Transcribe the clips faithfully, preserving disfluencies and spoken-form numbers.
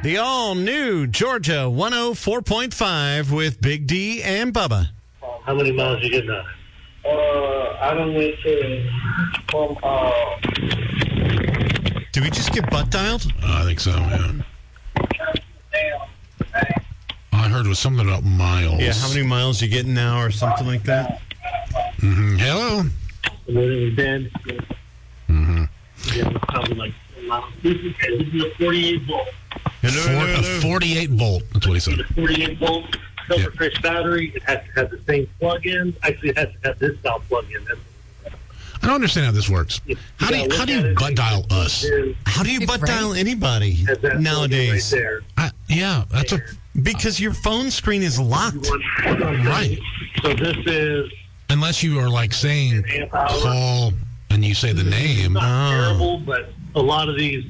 The all-new Georgia one oh four point five with Big D and Bubba. How many miles you getting on? Uh, I don't know to from, uh... Did we just get butt dialed? Uh, I think so, yeah. All I heard was something about miles. Yeah, how many miles you getting now or something like that? Mm-hmm. Hello? And then it was dead. Mm-hmm. Yeah, probably like this is, this is a forty-eight volt. Hello, Four, hello, a hello. forty-eight volt. That's what he said. It's a forty-eight volt Silverfish battery. It has to have the same plug-in. Actually, it has to have this style plug-in. That's, I don't understand how this works. you How do you, gotta how look do at you it. butt dial us? How do you butt Right. dial anybody Has that nowadays? plug-in right I, yeah, that's a Because your phone screen is locked. there. right. So this is Unless you are like saying amp hour. call and you say the name. Not Oh. terrible, but a lot of these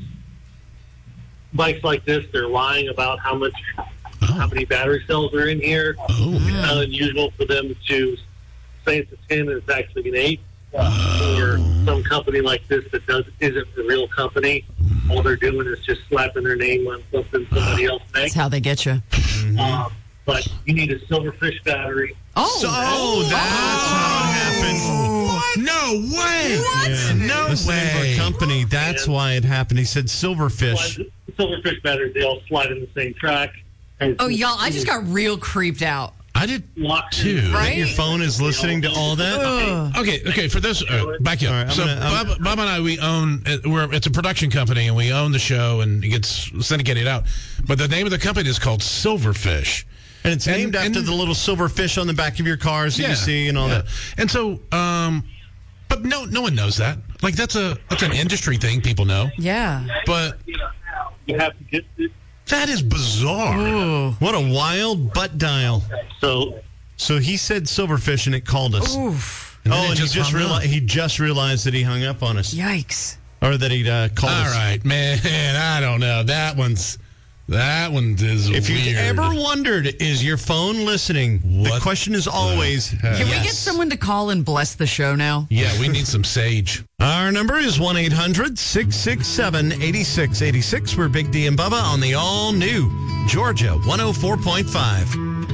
bikes like this, they're lying about how much, how many battery cells are in here. Oh, It's not unusual for them to say it's a ten and it's actually an eight. Or some company like this that does isn't the real company. All they're doing is just slapping their name on something somebody else That's makes. how they get you. Um, but you need a Silverfish battery. Oh, So, oh, that's how it happened. no way. Yeah. No That's the name of way. a company. That's why it happened. He said Silverfish. Slide- Silverfish batteries, they all slide in the same track. And oh, y'all! I just got real creeped out. I did locked too. in. Right? Your phone is listening to all that? Ugh. Okay, okay. For this, uh, back up. All right, I'm so, gonna- I'm- Bob, Bob and I, we own. uh, We're it's a production company, and we own the show, and it gets syndicated out. But the name of the company is called Silverfish. And it's And- named after and- the little silver fish on the back of your cars that Yeah, you see and all yeah. that. And so, um, but no, no one knows that. Like that's a that's an industry thing. People know, Yeah. but You have to get it. that is bizarre. Ooh. What a wild butt dial. So So he said Silverfish and it called us. Oof. And then oh, it and just he just hung up. realized he just realized that he hung up on us, Yikes. or that he uh, called All us. right, man. I don't know. That one's that one is If weird. you've ever wondered, is your phone listening? The What question is always heck? Can we yes. get someone to call and bless the show now? Yeah, we need some sage. Our number is one eight hundred six six seven eight six eight six. We're Big D and Bubba on the all-new Georgia one oh four point five.